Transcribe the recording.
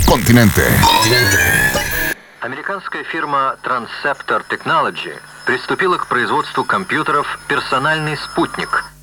continente. Американская фирма Transceptor Technology приступила к производству компьютеров «Персональный спутник»,